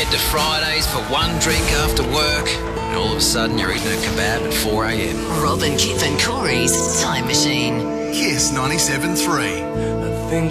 head to Fridays for one drink after work, and all of a sudden you're eating a kebab at 4 a.m. Robin, Kip and Corey's Time Machine. Kiss 97.3.